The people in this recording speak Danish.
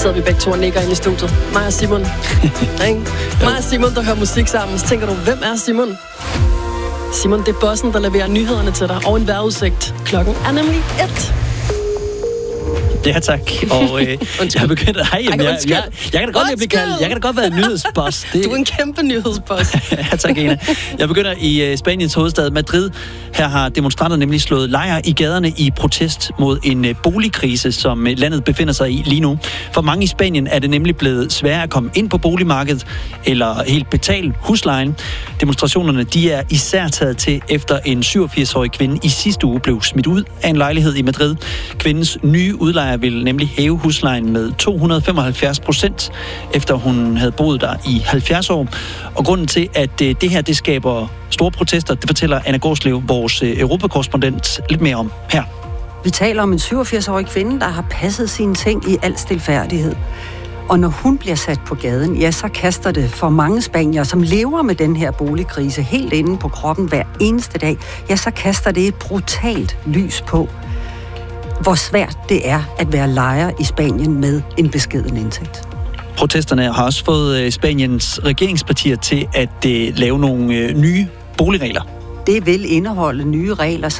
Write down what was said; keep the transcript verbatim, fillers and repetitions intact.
sidder vi begge to og nikker ind i studiet. Mig og Simon. Ikke? Mig og Simon, der hører musik sammen. Så tænker du, hvem er Simon? Simon, det er bossen, der leverer nyhederne til dig. Og en vejrudsigt. Klokken er nemlig et. Ja, tak. Og øh, jeg er begyndt at... Hej, jamen, jeg, jeg, jeg kan da godt lide at blive kaldt... Jeg kan da godt være en nyhedsboss. Det... Du er en kæmpe nyhedsboss. Ja, tak, Ena. Jeg begynder i uh, Spaniens hovedstad Madrid. Her har demonstranter nemlig slået lejr i gaderne i protest mod en uh, boligkrise, som uh, landet befinder sig i lige nu. For mange i Spanien er det nemlig blevet sværere at komme ind på boligmarkedet eller helt betale huslejen. Demonstrationerne, de er især taget til efter en syvogfirs-årig kvinde i sidste uge blev smidt ud af en lejlighed i Madrid. Kvindens nye udlejer vil nemlig hæve huslejen med to hundrede femoghalvfjerds procent, efter hun havde boet der i halvfjerds år. Og grunden til, at det her det skaber store protester, det fortæller Anna Gårdslev, vores europakorrespondent, lidt mere om her. Vi taler om en syvogfirs-årig kvinde, der har passet sine ting i al stilfærdighed. Og når hun bliver sat på gaden, ja, så kaster det for mange spanier, som lever med den her boligkrise helt inde på kroppen hver eneste dag, ja, så kaster det et brutalt lys på, hvor svært det er at være lejer i Spanien med en beskeden indtægt. Protesterne har også fået Spaniens regeringspartier til at uh, lave nogle uh, nye boligregler. Det vil indeholde nye regler,